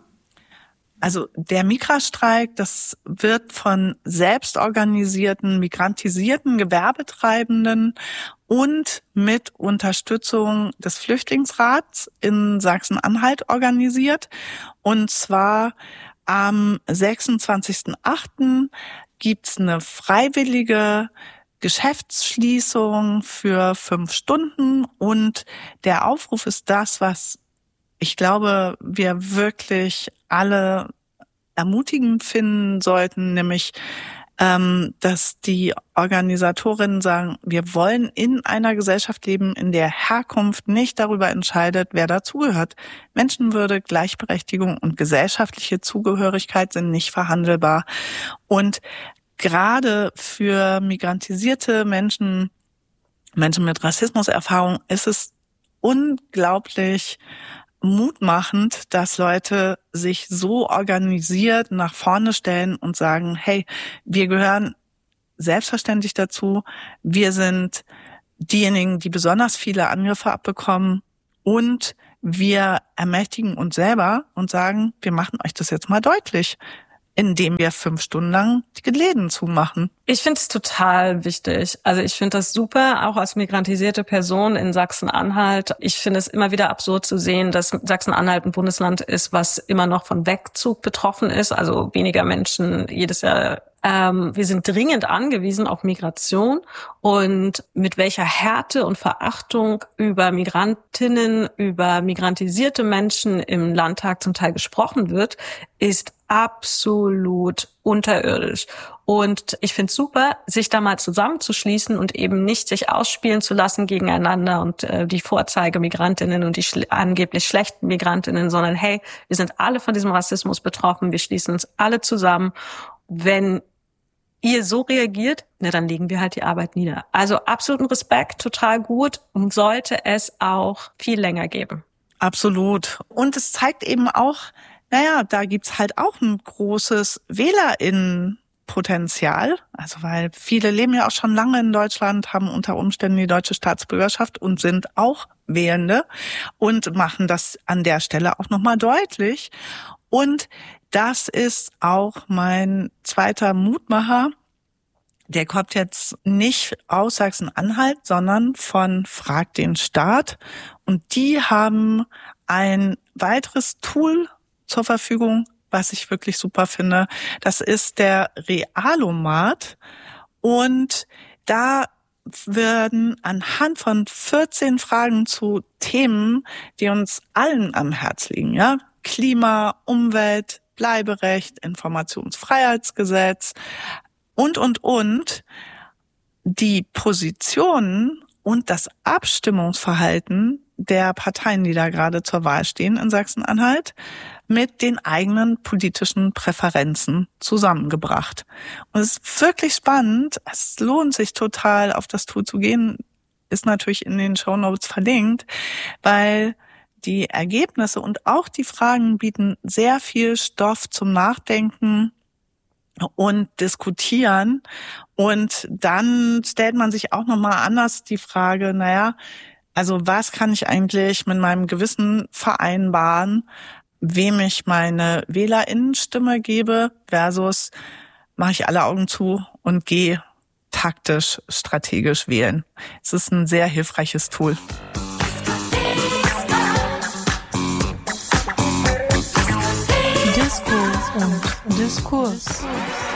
Also der Migrastreik, das wird von selbstorganisierten, migrantisierten Gewerbetreibenden und mit Unterstützung des Flüchtlingsrats in Sachsen-Anhalt organisiert. Und zwar am sechsundzwanzigsten achten gibt's eine freiwillige Geschäftsschließung für fünf Stunden und der Aufruf ist das, was ich glaube, wir wirklich alle ermutigend finden sollten, nämlich ähm, dass die Organisatorinnen sagen, wir wollen in einer Gesellschaft leben, in der Herkunft nicht darüber entscheidet, wer dazugehört. Menschenwürde, Gleichberechtigung und gesellschaftliche Zugehörigkeit sind nicht verhandelbar. Und gerade für migrantisierte Menschen, Menschen mit Rassismuserfahrung, ist es unglaublich mutmachend, dass Leute sich so organisiert nach vorne stellen und sagen, hey, wir gehören selbstverständlich dazu, wir sind diejenigen, die besonders viele Angriffe abbekommen und wir ermächtigen uns selber und sagen, wir machen euch das jetzt mal deutlich, indem wir fünf Stunden lang die Läden zumachen. Ich finde es total wichtig. Also ich finde das super, auch als migrantisierte Person in Sachsen-Anhalt. Ich finde es immer wieder absurd zu sehen, dass Sachsen-Anhalt ein Bundesland ist, was immer noch von Wegzug betroffen ist, also weniger Menschen jedes Jahr. Ähm, wir sind dringend angewiesen auf Migration, und mit welcher Härte und Verachtung über Migrantinnen, über migrantisierte Menschen im Landtag zum Teil gesprochen wird, ist absolut unterirdisch. Und ich finde es super, sich da mal zusammenzuschließen und eben nicht sich ausspielen zu lassen gegeneinander und äh, die Vorzeigemigrantinnen und die schl- angeblich schlechten Migrantinnen, sondern hey, wir sind alle von diesem Rassismus betroffen, wir schließen uns alle zusammen. Wenn ihr so reagiert, na, dann legen wir halt die Arbeit nieder. Also absoluten Respekt, total gut, und sollte es auch viel länger geben. Absolut. Und es zeigt eben auch, naja, da gibt's halt auch ein großes WählerInnenpotenzial. Also weil viele leben ja auch schon lange in Deutschland, haben unter Umständen die deutsche Staatsbürgerschaft und sind auch Wählende und machen das an der Stelle auch nochmal deutlich. Und das ist auch mein zweiter Mutmacher. Der kommt jetzt nicht aus Sachsen-Anhalt, sondern von Frag den Staat. Und die haben ein weiteres Tool zur Verfügung, was ich wirklich super finde. Das ist der Realomat. Und da werden anhand von vierzehn Fragen zu Themen, die uns allen am Herz liegen, ja, Klima, Umwelt, Bleiberecht, Informationsfreiheitsgesetz und, und, und, die Positionen und das Abstimmungsverhalten der Parteien, die da gerade zur Wahl stehen in Sachsen-Anhalt, mit den eigenen politischen Präferenzen zusammengebracht. Und es ist wirklich spannend. Es lohnt sich total, auf das Tool zu gehen. Ist natürlich in den Shownotes verlinkt, weil die Ergebnisse und auch die Fragen bieten sehr viel Stoff zum Nachdenken und Diskutieren. Und dann stellt man sich auch nochmal anders die Frage, naja, also was kann ich eigentlich mit meinem Gewissen vereinbaren, wem ich meine WählerInnenstimme gebe versus mache ich alle Augen zu und gehe taktisch, strategisch wählen. Es ist ein sehr hilfreiches Tool. Diskurs und Diskurs.